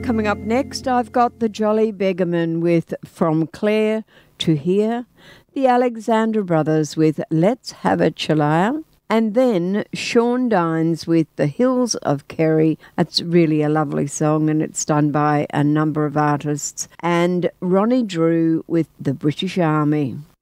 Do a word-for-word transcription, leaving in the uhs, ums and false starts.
Coming up next, I've got the Jolly Beggarman with From Clare to Here, the Alexander Brothers with Let's Have a Chilaya, and then Sean Dines with The Hills of Kerry. It's really a lovely song and it's done by a number of artists. And Ronnie Drew with The British Army.